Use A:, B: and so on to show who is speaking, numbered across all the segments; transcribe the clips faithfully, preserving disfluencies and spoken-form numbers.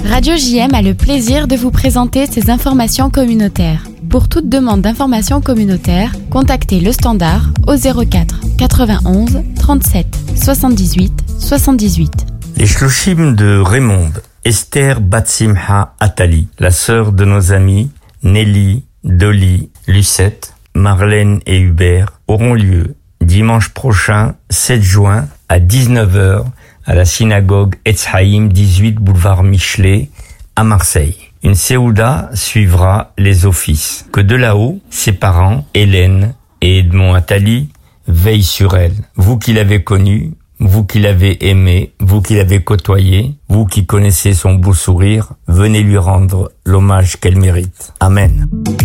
A: Radio J M a le plaisir de vous présenter ses informations communautaires. Pour toute demande d'information communautaire, contactez le standard au zéro quatre quatre-vingt-onze trente-sept soixante-dix-huit soixante-dix-huit.
B: Les shloshim de Raymond, Esther Bat-Simcha Attali, la sœur de nos amis Nelly, Dolly, Lucette, Marlène et Hubert, auront lieu dimanche prochain, sept juin, à dix-neuf heures, à la synagogue Etz Haïm, dix-huit boulevard Michelet, à Marseille. Une séouda suivra les offices. Que de là-haut, ses parents, Hélène et Edmond Attali, veillent sur elle. Vous qui l'avez connue, vous qui l'avez aimée, vous qui l'avez côtoyée, vous qui connaissez son beau sourire, venez lui rendre l'hommage qu'elle mérite. Amen.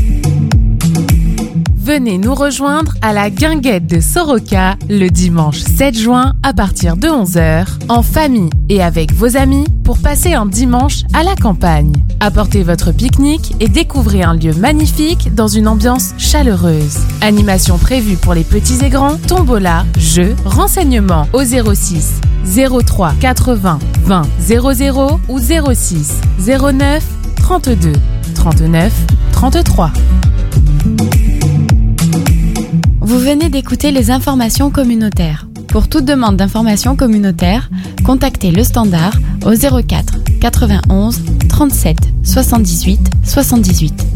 C: Venez nous rejoindre à la guinguette de Soroka le dimanche sept juin à partir de onze heures, en famille et avec vos amis pour passer un dimanche à la campagne. Apportez votre pique-nique et découvrez un lieu magnifique dans une ambiance chaleureuse. Animation prévue pour les petits et grands, tombola, jeux, renseignements au zéro six zéro trois quatre-vingts vingt zéro zéro ou zéro six zéro neuf trente-deux trente-neuf trente-trois.
A: Vous venez d'écouter les informations communautaires. Pour toute demande d'information communautaire, contactez le standard au zéro quatre quatre-vingt-onze trente-sept soixante-dix-huit soixante-dix-huit.